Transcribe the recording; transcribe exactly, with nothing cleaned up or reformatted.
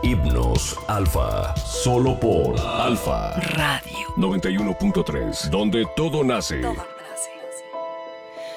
Himnos Alfa, solo por Alfa Radio noventa y uno punto tres, donde todo nace. Todo.